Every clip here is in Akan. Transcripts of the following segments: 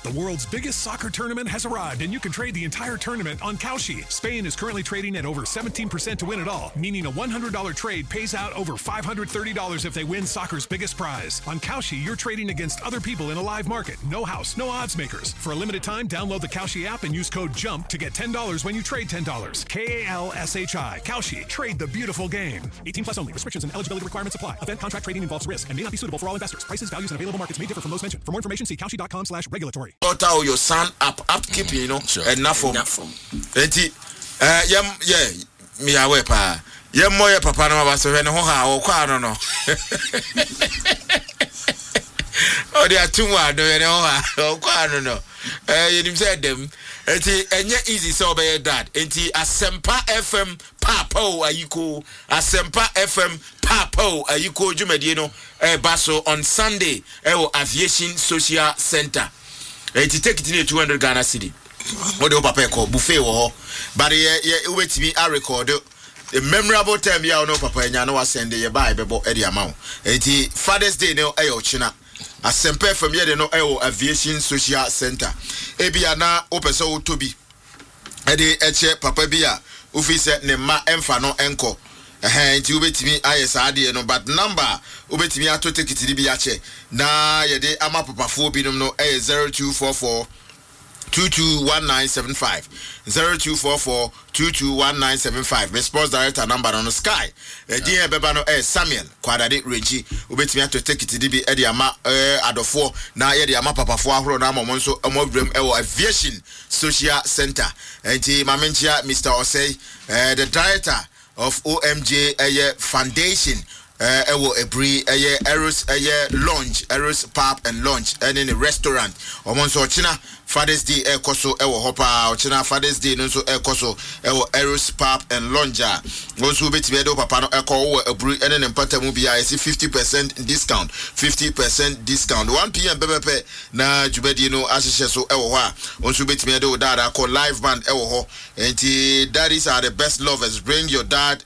The world's biggest soccer tournament has arrived, and you can trade the entire tournament on Kalshi. Spain is currently trading at over 17% to win it all, meaning a $100 trade pays out over $530 if they win soccer's biggest prize. On Kalshi, you're trading against other people in a live market. No house, no odds makers. For a limited time, download the Kalshi app and use code JUMP to get $10 when you trade $10. Kalshi. Kalshi. Trade the beautiful game. 18 plus only. Restrictions and eligibility requirements apply. Event contract trading involves risk and may not be suitable for all investors. Prices, values, and available markets may differ from those mentioned. For more information, see kalshi.com/regulatory. Total your son upkeep, you know, and enough for. Me away pa. Moya papa no was when ho no. Oh, they are too much, no. You said them. It's easy so by that. Enti Asempa FM Papo ayiko. Asempa FM Papo ayiko jumedino baso on Sunday Aviation Social Center. Enti take it in 200 Ghana city. What do papa call buffet wo but wait me I record a memorable time ya no papa nya no send ye buy bebo e the amount. Enti Father's Day no china. Asempa from here no Aviation Social Center. Ebia na opeso utobi. Ede eche papa bia ufi se ne ma emfa no enko. Nti ubetimi ayesa ade no but number ubetimi ato take it bi ache. Na yede ama papafo binom no 0244 221975 0244 221975. My sports director number on the sky. Dear Bebano Samuel Quadade Reggie ubetimi ato take it bi e de ama adofo na ye de ama papafo ahoro na amonso amodrem Aviation Social Center. Enti mamentia Mr. Osei the director of OMJ Foundation ewo ebri Eros lunch Eros pub and lunch and in a restaurant omonso china Father's Day ekoso ewo hopa china Father's Day no so ekoso ewo Eros pub and lunch once betimi do papa no eko ebri ene ne mpata mu bia isi 50% discount 50% discount 1 p.m. bebepe na jubedi no asese so ewo ho a once betimi do dad call live band ewo ho enti daddies are the best lovers. Bring your dad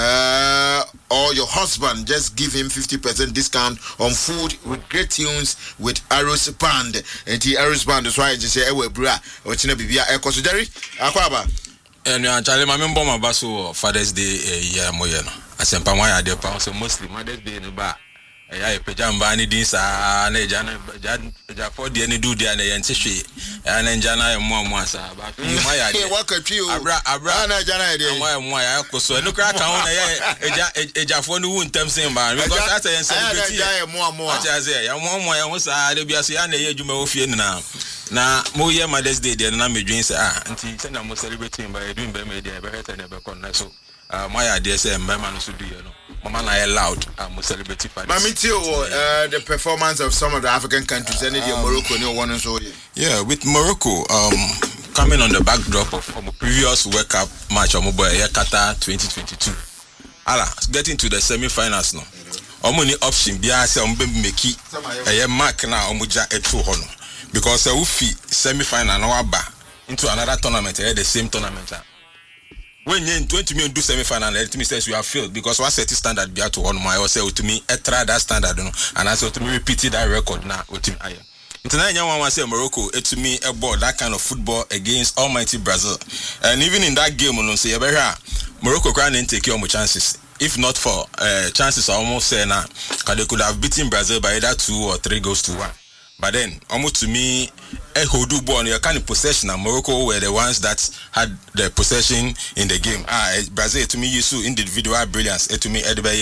or your husband, just give him 50% discount on food with great tunes with Arrows Band. And the Arrows Band is why I just say ewe bra or china bibia ekoso Jerry akwaba and Charlie my member my baso Father's Day year moye no asempa mo ya de pa so mostly Mother's Day no ba ya pejamba ni din sa na ja for de ni do de na yente hwe ya na njana ya mo asa ba fi mo ya de abra na jana de mo ya koso enu kra ka ho na ya eja for no wu ntem sen ba because that say celebrity ya mo ya mo ya ho sa de bia so ya na ye adwuma wo fie na mo ye Mother's Day de na medwin sa nti say na mo celebrating ba edwin ba me de ba heta na be kon na so my idea say mama no so do you know mama na loud mo celebrate parties. Mami too the performance of some of the African countries and Morocco no one so yeah with Morocco coming on the backdrop of a previous World Cup match boy Qatar 2022 getting to the semi-finals no ni option bia say be make mark na ja eto ho no because we fi semi-final no aba into another tournament the same tournament. When you 20 million do semi-final, let me say you have failed because what set standard be to one my or say to me try that standard no and I say to me repeat that record now with him higher. International one say Morocco to me a ball that kind of football against almighty Brazil and even in that game no say Morocco can't take your chances. If not for chances almost say now they could have beaten Brazil by either 2 or 3 goals to 1. But then, almost to me, Hodu born your kind of possession. And Morocco were the ones that had the possession in the game. Brazil to me, you saw individual brilliance. To me, to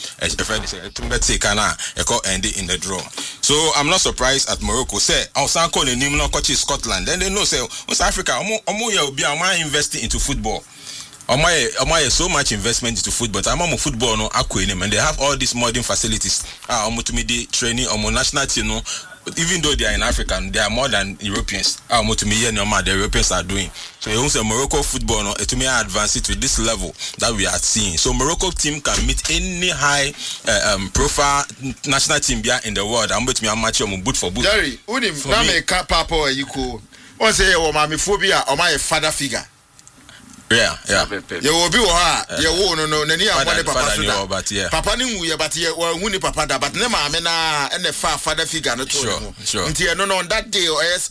me, take end in the draw. So I'm not surprised at Morocco. Say, I'll call the name coach Scotland. Then they know say, West Africa, I'm investing into football. So much investment into football. I'm on football no and they have all these modern facilities. To training on national team no. Even though they are in Africa, they are more than Europeans. The Europeans are doing. So you say Morocco football no to me advance it to this level that we are seeing. So Morocco team can meet any high profile national team in the world. I'm betting me a match boot for boot. Jerry, unim na me ka papa you ko. One say o mama phobia or my father figure. Yeah. You will be you won't know any of papa. But yeah. Papa knew but you were papa, but never and the father figure. Sure. Until no on that day or